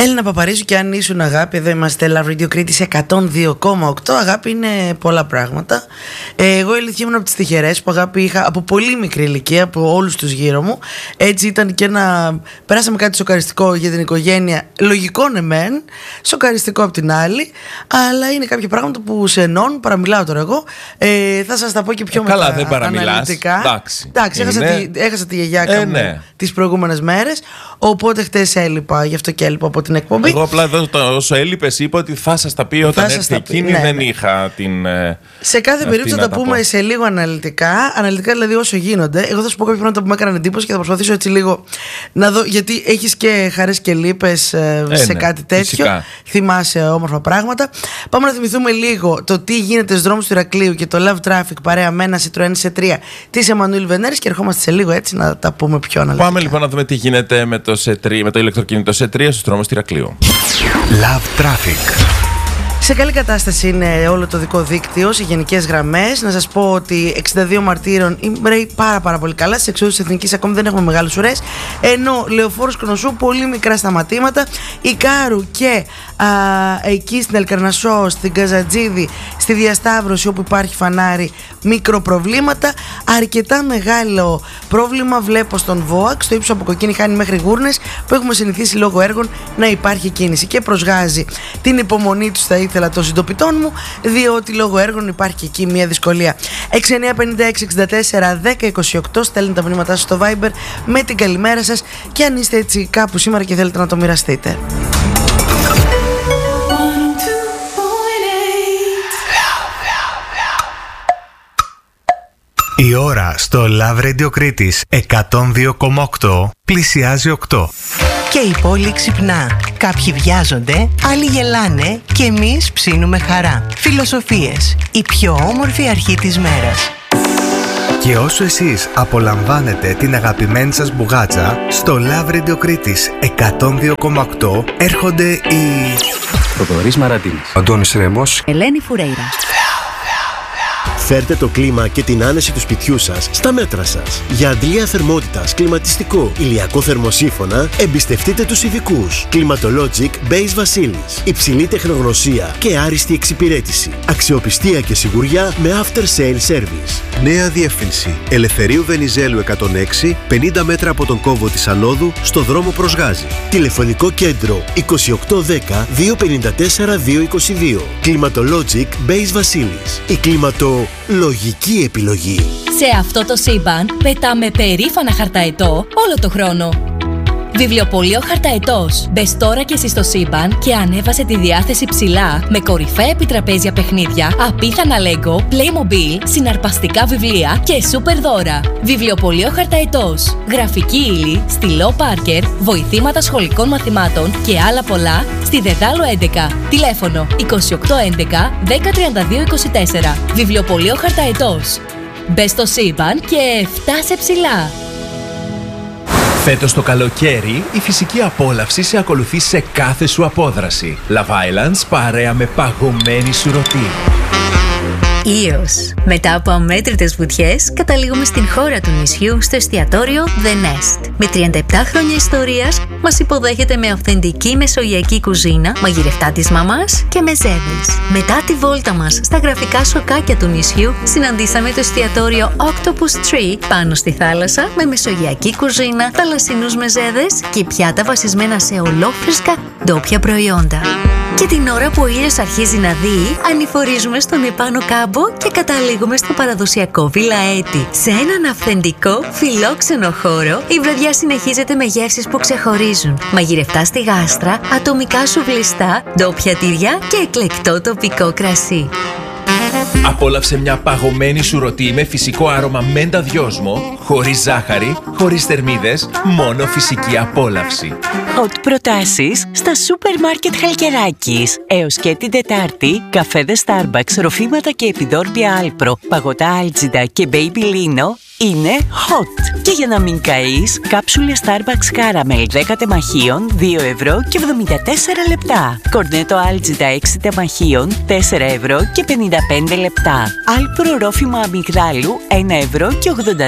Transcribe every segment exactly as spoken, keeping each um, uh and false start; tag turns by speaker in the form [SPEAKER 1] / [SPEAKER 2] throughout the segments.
[SPEAKER 1] Έλληνα Παπαρίζου, και αν ήσουν αγάπη, εδώ είμαστε Love Radio Κρήτης εκατόν δύο κόμμα οκτώ. Αγάπη είναι πολλά πράγματα. ε, Εγώ η αλήθεια ήμουν από τις τυχερές που αγάπη είχα από πολύ μικρή ηλικία, από όλους τους γύρω μου. Έτσι ήταν και ένα... Περάσαμε κάτι σοκαριστικό για την οικογένεια. Λογικό ναι μεν, σοκαριστικό απ' την άλλη. Αλλά είναι κάποια πράγματα που σε ενώνουν. Παραμιλάω τώρα εγώ. ε, Θα σας τα πω και πιο ε, μετά.
[SPEAKER 2] Καλά, δεν παραμιλάς.
[SPEAKER 1] Εντάξει, Εντάξει
[SPEAKER 2] είναι...
[SPEAKER 1] έχασα, τη, έχασα τη γιαγιάκα
[SPEAKER 2] ε,
[SPEAKER 1] μου
[SPEAKER 2] ναι.
[SPEAKER 1] τις προηγούμενες μέρες. Οπότε χτες έλειπα, γι' αυτό και έλειπα από την εκπομπή.
[SPEAKER 2] Εγώ απλά εδώ, όσο έλειπες, είπα ότι θα σας τα πει όταν έρθει εκείνη.
[SPEAKER 1] Ναι,
[SPEAKER 2] δεν
[SPEAKER 1] ναι.
[SPEAKER 2] είχα την.
[SPEAKER 1] Σε κάθε περίπτωση θα τα πούμε πω. σε λίγο αναλυτικά. Αναλυτικά δηλαδή όσο γίνονται. Εγώ θα σου πω κάποια πράγματα που μου έκαναν εντύπωση και θα προσπαθήσω έτσι λίγο να δω. Γιατί έχεις και χαρές και λύπες ε, ε, σε
[SPEAKER 2] ναι,
[SPEAKER 1] κάτι τέτοιο.
[SPEAKER 2] Φυσικά.
[SPEAKER 1] Θυμάσαι όμορφα πράγματα. Πάμε να θυμηθούμε λίγο το τι γίνεται στους δρόμους του Ηρακλείου και το Love Traffic παρέα με ένα Citroën σι τρία της Εμμανουήλ Βενέρης. Και ερχόμαστε σε λίγο έτσι να τα πούμε πιο αναλυτικά.
[SPEAKER 2] Πάμε λοιπόν να δούμε τι γίνεται με το, σι τρία, με το ηλεκτροκίνητο σι τρία στους δρόμους του Ηρακλείου.
[SPEAKER 3] Love Traffic.
[SPEAKER 1] Σε καλή κατάσταση είναι όλο το δικό δίκτυο σε γενικές γραμμές. Να σας πω ότι εξήντα δύο Μαρτύρων ρέει πάρα πάρα πολύ καλά. Στις εξόδους της Εθνικής ακόμη δεν έχουμε μεγάλες ουρές. Ενώ Λεωφόρος Κονοσσού πολύ μικρά σταματήματα. Ικάρου και α, εκεί στην Αλκαρνασσό, στην Καζατζίδη, στη Διασταύρωση όπου υπάρχει φανάρι, μικροπροβλήματα. Αρκετά μεγάλο πρόβλημα βλέπω στον ΒΟΑΚ, στο ύψος από Κοκκίνη Χάνη μέχρι Γούρνες, που έχουμε συνηθίσει λόγω έργων να υπάρχει κίνηση. Και προσγάζει την υπομονή του, θα ήθελα, των συντοπιτών μου, διότι λόγω έργων υπάρχει και εκεί μια δυσκολία. έξι εννιά πέντε έξι εξήντα τέσσερα δέκα είκοσι οκτώ, στέλνετε τα μηνύματά σας στο Viber με την καλημέρα σας, και αν είστε έτσι κάπου σήμερα και θέλετε να το μοιραστείτε.
[SPEAKER 3] Η ώρα στο Love Radio Κρήτης εκατόν δύο κόμμα οκτώ πλησιάζει οκτώ.
[SPEAKER 4] Και η πόλη ξυπνά. Κάποιοι βιάζονται, άλλοι γελάνε και εμείς ψήνουμε χαρά. Φιλοσοφίες, η πιο όμορφη αρχή της μέρας.
[SPEAKER 3] Και όσο εσείς απολαμβάνετε την αγαπημένη σας μπουγάτσα, στο Love Radio Κρήτης εκατόν δύο κόμμα οκτώ έρχονται οι...
[SPEAKER 5] Θοδωρής Μαραντίνης,
[SPEAKER 6] Αντώνης Ρέμος,
[SPEAKER 7] Ελένη Φουρέιρα.
[SPEAKER 8] Φέρτε το κλίμα και την άνεση του σπιτιού σας στα μέτρα σας. Για αντλία θερμότητας, κλιματιστικό, ηλιακό θερμοσύφωνα, εμπιστευτείτε τους ειδικούς. Climatologic Base Βασίλης. Υψηλή τεχνογνωσία και άριστη εξυπηρέτηση. Αξιοπιστία και σιγουριά με after sale service.
[SPEAKER 9] Νέα διεύθυνση. Ελευθερίου Βενιζέλου εκατόν έξι, πενήντα μέτρα από τον κόμβο της Ανόδου, στο δρόμο προς Γάζη.
[SPEAKER 8] Τηλεφωνικό κέντρο είκοσι οκτώ δέκα δύο πενήντα τέσσερα δύο είκοσι δύο. Climatologic Base Βασίλης. Η κλιματο... λογική επιλογή.
[SPEAKER 7] Σε αυτό το σύμπαν πετάμε περήφανα χαρταετό όλο το χρόνο. Βιβλιοπωλείο Χαρταετός. Μπες τώρα και εσύ στο σύμπαν και ανέβασε τη διάθεση ψηλά με κορυφαία επιτραπέζια παιχνίδια, απίθανα Lego, Playmobil, συναρπαστικά βιβλία και σούπερ δώρα. Βιβλιοπωλείο Χαρταετός. Γραφική ύλη, στυλό Πάρκερ, βοηθήματα σχολικών μαθημάτων και άλλα πολλά στη Δεδάλο έντεκα. Τηλέφωνο είκοσι οκτώ έντεκα δέκα τριάντα δύο είκοσι τέσσερα. Βιβλιοπωλείο Χαρταετός. Μπες στο σύμπαν και φτάσε ψηλά.
[SPEAKER 10] Φέτος το καλοκαίρι, η φυσική απόλαυση σε ακολουθεί σε κάθε σου απόδραση. Love Islands παρέα με παγωμένη σουρωτή.
[SPEAKER 11] Ίος. Μετά από αμέτρητες βουτιές, καταλήγουμε στην χώρα του νησιού, στο εστιατόριο The Nest. Με τριάντα επτά χρόνια ιστορίας, μας υποδέχεται με αυθεντική μεσογειακή κουζίνα, μαγειρευτά της μαμάς και μεζέδες. Μετά τη βόλτα μας στα γραφικά σοκάκια του νησιού, συναντήσαμε το εστιατόριο Octopus Tree πάνω στη θάλασσα, με μεσογειακή κουζίνα, θαλασσινούς μεζέδες και πιάτα βασισμένα σε ολόφρυσκα ντόπια προϊόντα. Και την ώρα που ο ήλιος αρχίζει να δει, ανηφορίζουμε στον επάνω κάμπο και καταλήγουμε στο παραδοσιακό Βίλα Έτη. Σε έναν αυθεντικό, φιλόξενο χώρο, η βραδιά συνεχίζεται με γεύσεις που ξεχωρίζουν. Μαγειρευτά στη γάστρα, ατομικά σουβλιστά, ντόπια τυριά και εκλεκτό τοπικό κρασί.
[SPEAKER 10] Απόλαυσε μια παγωμένη σουρωτή με φυσικό άρωμα μέντα δυόσμο, χωρίς ζάχαρη, χωρίς θερμίδες, μόνο φυσική απόλαυση.
[SPEAKER 12] Hot προτάσεις στα σούπερ μάρκετ Χαλκεράκης. Έως και την Τετάρτη, καφέδες Starbucks, ροφήματα και επιδόρπια Άλπρο, παγωτά Άλτζιντα και Baby Lino είναι hot. Και για να μην καείς, κάψουλες Starbucks Caramel δέκα τεμαχίων, δύο ευρώ και εβδομήντα τέσσερα λεπτά. Κορνέτο Άλτζιντα έξι τεμαχίων, τέσσερα ευρώ και πενήντα πέντε λεπτά. Άλπρο ρόφημα αμυγδάλου, ένα ευρώ και ογδόντα δύο λεπτά.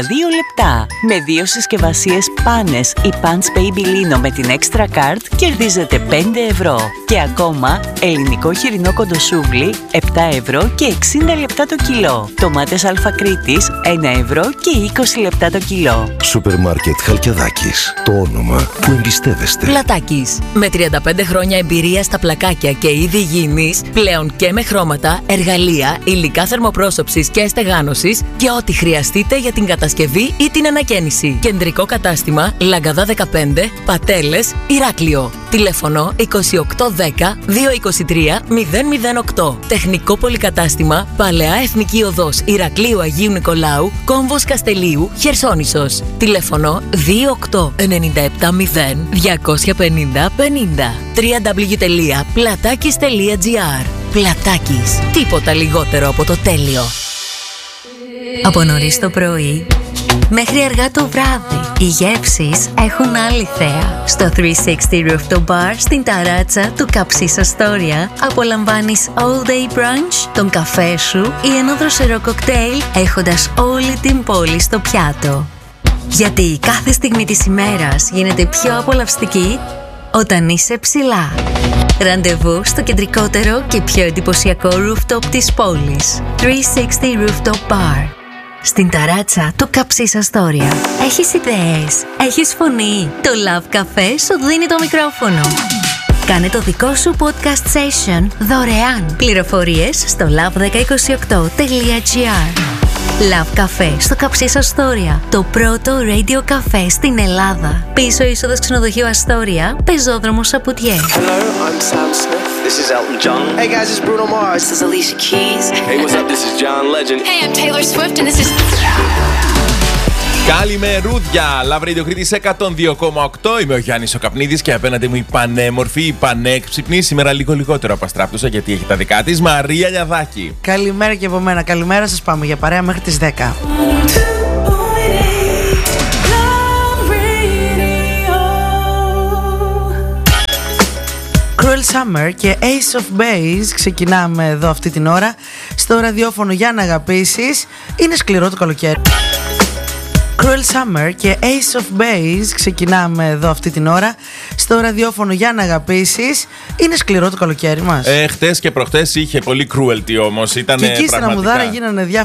[SPEAKER 12] λεπτά. Με δύο συσκευασίες πάνες ή Pants Baby Lino με την Extra Card κερδίζετε πέντε ευρώ. Και ακόμα ελληνικό χοιρινό κοντοσούβλι επτά ευρώ και εξήντα λεπτά το κιλό. Τομάτες Αλφα Κρήτης ένα ευρώ και είκοσι λεπτά το κιλό.
[SPEAKER 5] Σούπερ Μάρκετ Χαλκιδάκης. Το όνομα που εμπιστεύεστε.
[SPEAKER 6] Πλατάκης. Με τριάντα πέντε χρόνια εμπειρία στα πλακάκια και είδη υγιεινής, πλέον και με χρώματα, εργαλεία, υλικά θερμοπρόσωψης και στεγάνωσης και ό,τι χρειαστείτε για την κατασκευή ή την ανακαίνιση. Κεντρικό κατάστημα Λαγκαδά δεκαπέντε, Πατέλες, Ηράκλειο. Τηλέφωνο είκοσι οκτώ δέκα διακόσια είκοσι τρία μηδέν μηδέν οκτώ. Τεχνικό πολυκατάστημα Παλαιά Εθνική Οδός Ηρακλείου Αγίου Νικολάου, Κόμβος Καστελίου, Χερσόνησος. Τηλέφωνο δύο οκτώ εννιά επτά μηδέν διακόσια πενήντα πενήντα. double-u double-u double-u τελεία πλατάκης τελεία τζι άρ. Πλατάκης. Τίποτα λιγότερο από το τέλειο.
[SPEAKER 11] Από νωρίς το πρωί μέχρι αργά το βράδυ, οι γεύσεις έχουν άλλη θέα. Στο τριακόσια εξήντα Rooftop Bar στην ταράτσα του Καψίς Αστόρια απολαμβάνεις all day brunch, τον καφέ σου ή ένα δροσερό κοκτέιλ έχοντας όλη την πόλη στο πιάτο. Γιατί κάθε στιγμή της ημέρας γίνεται πιο απολαυστική όταν είσαι ψηλά. Ραντεβού στο κεντρικότερο και πιο εντυπωσιακό rooftop της πόλης. τριακόσια εξήντα Rooftop Bar. Στην ταράτσα του Καψίς Αστόρια. Έχεις ιδέες, έχεις φωνή. Το Love Cafe σου δίνει το μικρόφωνο. Κάνε το δικό σου podcast session δωρεάν. Πληροφορίες στο λαβ δέκα είκοσι οκτώ τελεία τζι άρ. Love Cafe στο Καψίς Αστόρια. Το πρώτο radio cafe στην Ελλάδα. Πίσω είσοδος ξενοδοχείου Αστόρια, πεζόδρομος Σαπουτιέ.
[SPEAKER 13] Hello, I'm Sam Smith. This is Elton John. Hey guys, it's Bruno Mars. This is Alicia Keys. Hey, what's up? This is John Legend.
[SPEAKER 14] Hey, I'm Taylor Swift and this is...
[SPEAKER 10] Καλημερούδια, Love Radio Κρήτης εκατόν δύο κόμμα οκτώ. Είμαι ο Γιάννης ο Καπνίδης και απέναντι μου η πανέμορφη, η πανέξυπνη, σήμερα λίγο λιγότερο από αστράπτουσα γιατί έχει τα δικά της, Μαρία Λιαδάκη.
[SPEAKER 1] Καλημέρα και από μένα, καλημέρα σας, πάμε για παρέα μέχρι τις δέκα. Cruel Summer και Ace of Base ξεκινάμε εδώ αυτή την ώρα στο ραδιόφωνο για να αγαπήσεις. Είναι σκληρό το καλοκαίρι. Cruel Summer και Ace of Base ξεκινάμε εδώ αυτή την ώρα στο ραδιόφωνο για να αγαπήσεις. Είναι σκληρό το καλοκαίρι μας.
[SPEAKER 2] Ε, χτες και προχτές είχε πολύ cruelty όμως. Ήτανε
[SPEAKER 1] και εκεί στην
[SPEAKER 2] πραγματικά...
[SPEAKER 1] Αμμουδάρα γίνανε διάφορα.